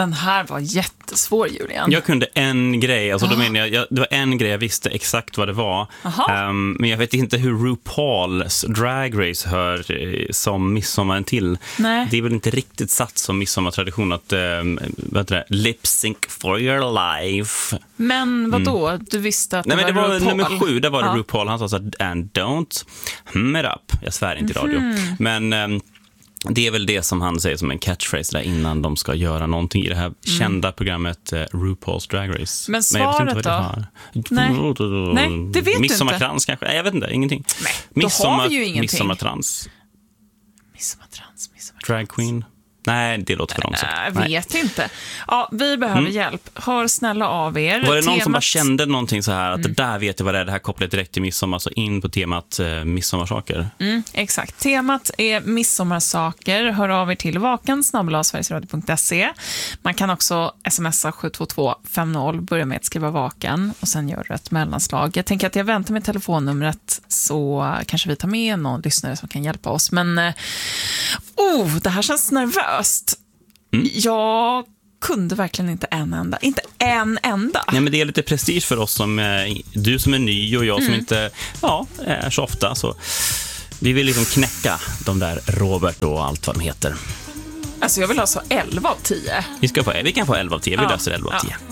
Den här var jättesvår, Julian. Jag kunde en grej, alltså då menar jag, det var en grej jag visste exakt vad det var. Men jag vet inte hur RuPaul's Drag Race hör som midsommaren till. Nej. Det är väl inte riktigt satt som midsommartradition att lip sync for your life. Men vadå? Du visste att Nej, men det var RuPaul. nummer 7, där var det RuPaul. Han sa så här, and don't it up. Jag svär inte i radio. Men det är väl det som han säger som en catchphrase där innan de ska göra någonting i det här kända programmet RuPaul's Drag Race. Men svaret då? Nej, det vet du inte. Midsommarkrans kanske? Nej, jag vet inte, ingenting. Nej, då har vi ju ingenting. Midsommartrans. Drag queen. Nej, det låter för långsamt. Jag vet inte. Ja, vi behöver hjälp. Hör snälla av er. Var det någon som bara kände någonting så här att det där vet jag vad det är, det här kopplat direkt till midsommar, så in på temat midsommarsaker. Exakt. Temat är midsommarsaker. Hör av er till vaken@sverigesradio.se. Man kan också smsa 72250, börja med att skriva vaken och sen gör ett mellanslag. Jag tänker att jag väntar med telefonnumret så kanske vi tar med någon lyssnare som kan hjälpa oss. Men det här känns nervöst. Jag kunde verkligen inte en enda. Nej, men det är lite prestige för oss som du som är ny och jag som inte är så ofta, så vi vill liksom knäcka de där Robert och allt vad de heter. Alltså jag vill ha så 11 av 10. Vi kan få 11 av 10, vi löser 11 av 10.